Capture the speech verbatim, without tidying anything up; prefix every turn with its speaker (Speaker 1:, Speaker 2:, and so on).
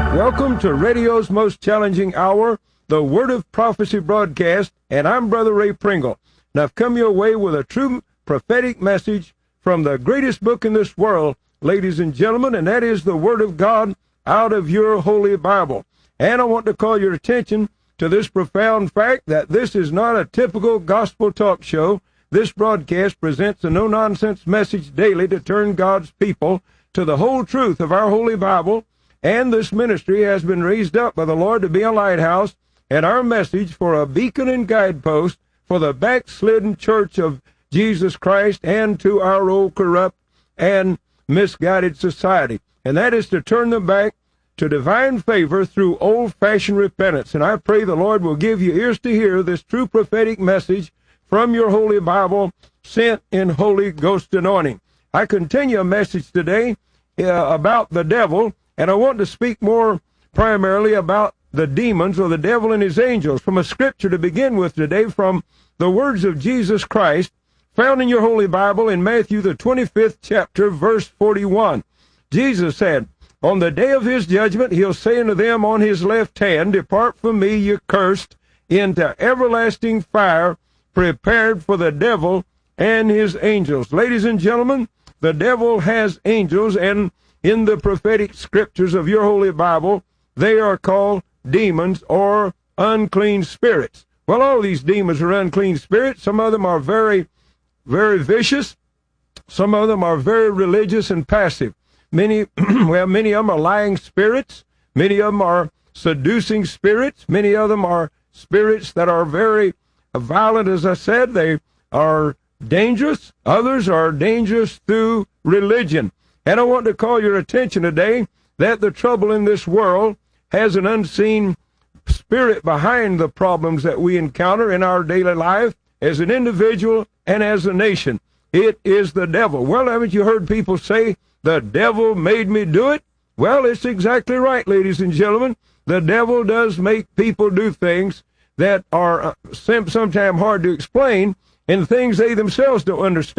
Speaker 1: Welcome to radio's most challenging hour, the Word of Prophecy broadcast, and I'm Brother Ray Pringle. And I've come your way with a true prophetic message from the greatest book in this world, ladies and gentlemen, and that is the Word of God out of your Holy Bible. And I want to call your attention to this profound fact that this is not a typical gospel talk show. This broadcast presents a no-nonsense message daily to turn God's people to the whole truth of our Holy Bible. And this ministry has been raised up by the Lord to be a lighthouse and our message for a beacon and guidepost for the backslidden church of Jesus Christ and to our old corrupt and misguided society. And that is to turn them back to divine favor through old-fashioned repentance. And I pray the Lord will give you ears to hear this true prophetic message from your Holy Bible sent in Holy Ghost anointing. I continue a message today uh, about the devil. And I want to speak more primarily about the demons or the devil and his angels from a scripture to begin with today from the words of Jesus Christ found in your Holy Bible in Matthew the twenty-fifth chapter, verse forty-one. Jesus said, "On the day of his judgment he'll say unto them on his left hand, Depart from me, ye cursed, into everlasting fire, prepared for the devil and his angels." Ladies and gentlemen, the devil has angels, and in the prophetic scriptures of your Holy Bible, they are called demons or unclean spirits. Well, all these demons are unclean spirits. Some of them are very, very vicious. Some of them are very religious and passive. Many, well, many of them are lying spirits. Many of them are seducing spirits. Many of them are spirits that are very violent, as I said. They are dangerous. Others are dangerous through religion. And I want to call your attention today that the trouble in this world has an unseen spirit behind the problems that we encounter in our daily life as an individual and as a nation. It is the devil. Well, haven't you heard people say, the devil made me do it? Well, it's exactly right, ladies and gentlemen. The devil does make people do things that are sometimes hard to explain and things they themselves don't understand.